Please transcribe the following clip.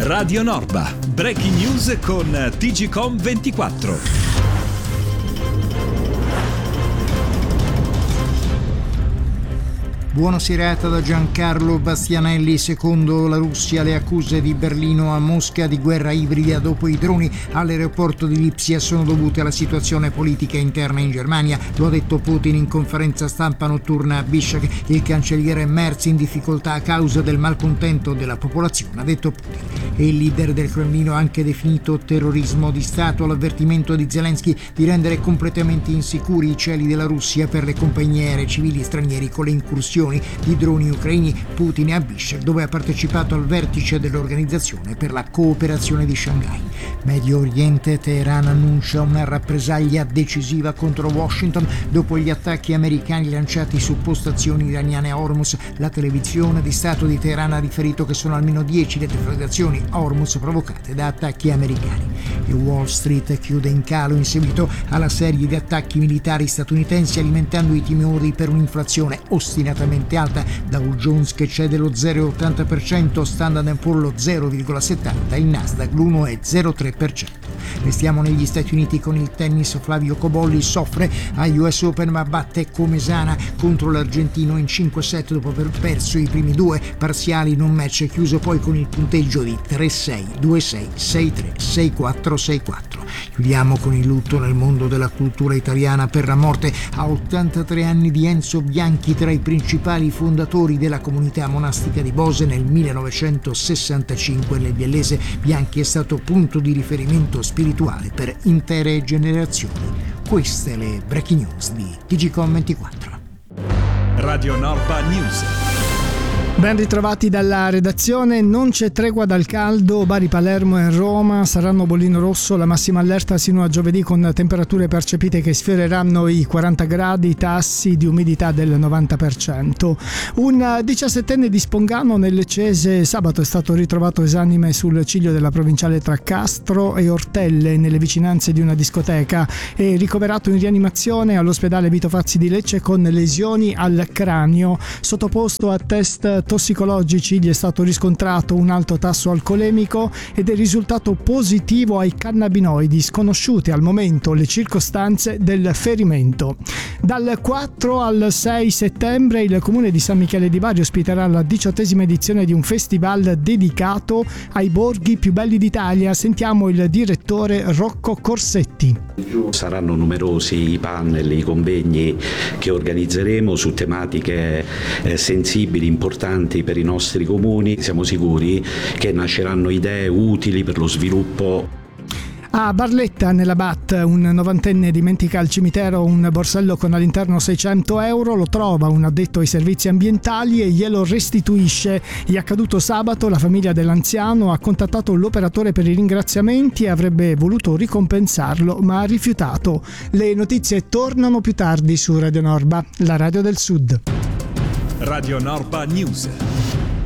Radio Norba, breaking news con TGcom 24. Buona serata da Giancarlo Bastianelli. Secondo la Russia, le accuse di Berlino a Mosca di guerra ibrida dopo i droni all'aeroporto di Lipsia sono dovute alla situazione politica interna in Germania. Lo ha detto Putin in conferenza stampa notturna a Bishkek. Il cancelliere Merz in difficoltà a causa del malcontento della popolazione, ha detto Putin. E il leader del Cremlino ha anche definito terrorismo di Stato l'avvertimento di Zelensky di rendere completamente insicuri i cieli della Russia per le compagnie aeree civili stranieri con le incursioni di droni ucraini. Putin è a Bishkek, dove ha partecipato al vertice dell'Organizzazione per la cooperazione di Shanghai. Medio Oriente, Teheran annuncia una rappresaglia decisiva contro Washington dopo gli attacchi americani lanciati su postazioni iraniane a Hormuz. La televisione di Stato di Teheran ha riferito che sono almeno 10 le deflagrazioni a Hormuz provocate da attacchi americani. E Wall Street chiude in calo in seguito alla serie di attacchi militari statunitensi, alimentando i timori per un'inflazione ostinatamente alta. Dow Jones che cede lo 0,80%, Standard & Poor's lo 0,70%, il Nasdaq l'1,03%. Restiamo negli Stati Uniti con il tennis. Flavio Cobolli soffre agli US Open ma batte Comesana contro l'argentino in 5 set dopo aver perso i primi due parziali in un match chiuso poi con il punteggio di 3-6, 2-6, 6-3, 6-4, 6-4. Chiudiamo con il lutto nel mondo della cultura italiana per la morte a 83 anni di Enzo Bianchi, tra i principali fondatori della comunità monastica di Bose nel 1965. Nel biellese Bianchi è stato punto di riferimento spirituale per intere generazioni. Queste le breaking news di TGcom 24. Radio Norba News. Ben ritrovati dalla redazione. Non c'è tregua dal caldo. Bari, Palermo e Roma saranno bollino rosso, la massima allerta sino a giovedì, con temperature percepite che sfioreranno i 40 gradi, tassi di umidità del 90%. Un 17enne di Spongano nel Cese sabato è stato ritrovato esanime sul ciglio della provinciale tra Castro e Ortelle, nelle vicinanze di una discoteca, e ricoverato in rianimazione all'ospedale Vito Fazzi di Lecce con lesioni al cranio. Sottoposto a test tossicologici gli è stato riscontrato un alto tasso alcolemico ed è risultato positivo ai cannabinoidi. Sconosciute al momento le circostanze del ferimento. Dal 4 al 6 settembre il comune di San Michele di Bari ospiterà la 18ª edizione di un festival dedicato ai borghi più belli d'Italia. Sentiamo il direttore Rocco Corsetti. Saranno numerosi i panel, i convegni che organizzeremo su tematiche sensibili, importanti per i nostri comuni. Siamo sicuri che nasceranno idee utili per lo sviluppo. A Barletta, nella BAT, un 90enne dimentica al cimitero un borsello con all'interno 600 euro, lo trova un addetto ai servizi ambientali e glielo restituisce. È accaduto sabato, la famiglia dell'anziano ha contattato l'operatore per i ringraziamenti e avrebbe voluto ricompensarlo, ma ha rifiutato. Le notizie tornano più tardi su Radio Norba, la radio del Sud. Radio Norba News.